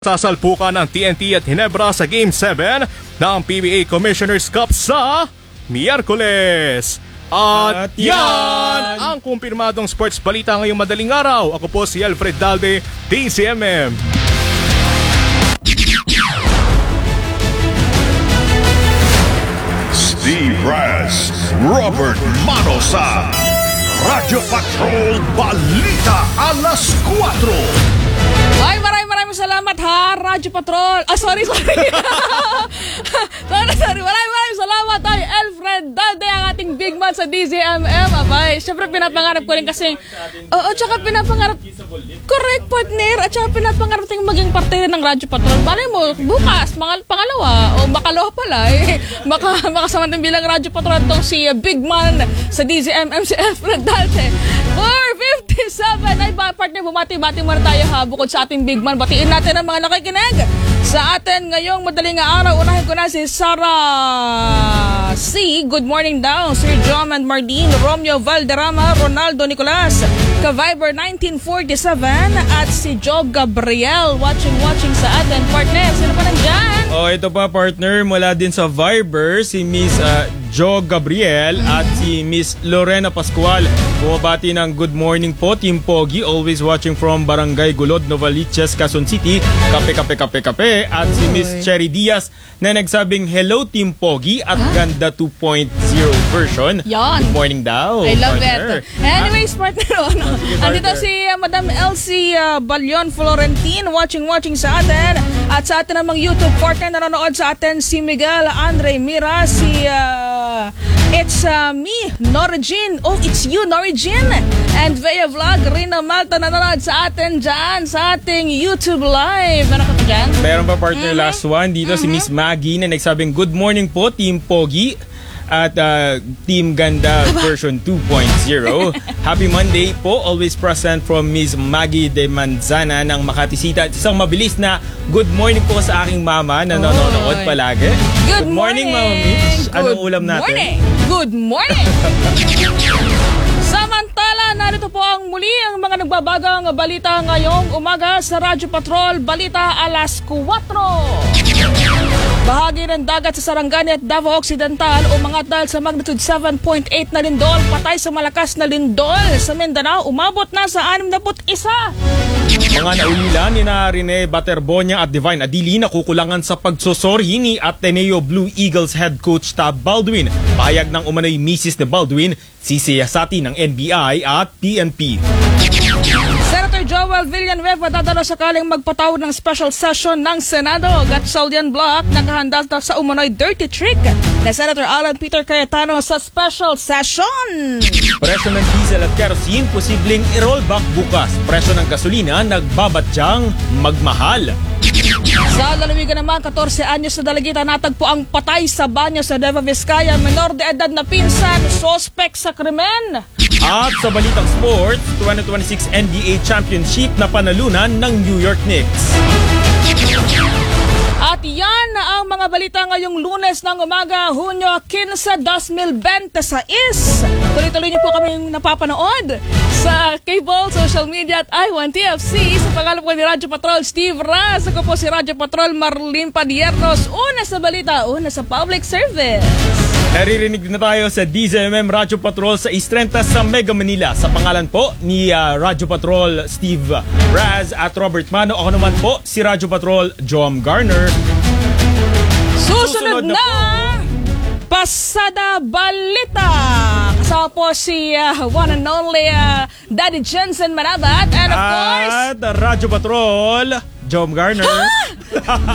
Sasalpukan ng TNT at Ginebra sa Game 7 ng PBA Commissioner's Cup sa Miyerkules. At yan ang kumpirmadong sports balita ngayong madaling araw. Ako po si Alfred Dalde, DCMM. Steve Raz, Robert Manosa, Radio Patrol Balita alas 4. Ay, maraming salamat ha, Radyo Patrol. Sorry. sorry. Maraming salamat ay Alfred Dalde, ang ating big man sa DZMM. Abay, syempre pinapangarap ko rin kasi, tsaka pinapangarap, correct partner, at saka pinapangarap tayong maging parte ng Radyo Patrol. Balay mo, bukas, pangalawa, o makalawa pala, makasamantang bilang Radyo Patrol itong si big man sa DZMM, si Alfred Dalde. 4:57, ay partner, bumati-bati muna tayo ha, bukod sa ating big man. Batiin natin ang mga nakikinig sa atin ngayong madaling araw. Unahin ko na si Sarah C. Good morning daw. Sir John and Mardine, Romeo Valderrama, Ronaldo Nicolas, Ka-Viber 1947, at si Joe Gabriel watching sa atin. Partner, sino pa nandyan? Ito pa partner, mula din sa Viber, si Miss Joe Gabriel at si Miss Lorena Pascual. Bumabati ng good morning po, Team Pogi. Always watching from Barangay Gulod, Novaliches, Quezon City. Kape. At si Miss Cherry Diaz na nagsabing hello Team Pogi at Ganda 2.0 version. Yan. Good morning daw. I love partner. it. Anyways, partner, andito si Madam Elsie Balion Florentin watching sa atin. At sa atin namang YouTube partner nanonood sa atin si Miguel Andre Mira, si it's me, Norigin. Oh, it's you, Norigin. And Vea Vlog, Rina Malta nanonood sa atin dyan sa ating YouTube Live. Ano ka pa dyan? Meron pa partner last one dito, si Miss Maggie na nagsabing good morning po, Team Pogi at Team Ganda version 2.0. Happy Monday po, always present from Miss Maggie de Manzana ng Makati City. At isang mabilis na good morning po sa aking mama na nanonood palagi. Good morning, Mama Mitch. Anong ulam natin? Good morning. Samantala, narito po ang muli ang mga nagbabagang balita ngayong umaga sa Radyo Patrol Balita alas 4. Bahagi ng dagat sa Sarangani at Davao Occidental umangat dahil sa magnitude 7.8 na lindol. Patay sa malakas na lindol sa Mindanao, umabot na sa 61. Mga naulila ni na Rene Baterbonia at Divine Adili na kukulangan sa pagsusori ni Ateneo Blue Eagles head coach Tab Baldwin. Pahayag ng umano'y misis ni Baldwin, sisiyasati ng NBI at PNP. Senator Joel Villanueva dadalo sakaling magpatawag ng special session ng Senado. Gatchalian Block nakahanda sa umano'y dirty trick na Senator Alan Peter Cayetano sa special session. Presyo ng diesel at kerosene posibleng i-rollback bukas. Presyo ng gasolina nagbabatyang magmahal. Sa lalawigan naman, 14 anyos na dalagita natagpo ang patay sa banyo sa Nueva Vizcaya. Menor de edad na pinsan, sospek sa krimen. At sa balitang sports, 2026 NBA Championship na panalunan ng New York Knicks. At yan ang mga balita ngayong Lunes ng umaga, Hunyo 15, 2026. Tuloy-tuloy niyo po kaming napapanood sa cable, social media at I1TFC. Sa pangalan po ni Radyo Patrol, Steve Raz. Ako po si Radyo Patrol, Marlene Padiernos. Una sa balita, una sa public service. Naririnig na tayo sa DZMM Radyo Patrol sa East 30 sa Mega Manila. Sa pangalan po ni Radyo Patrol Steve Raz at Robert Mano. Ako naman po si Radyo Patrol Jom Garner. Susunod na Pasada Balita. Kasama po si one and only Daddy Jensen Manabat. And of course, at Radyo Patrol Jom Garner.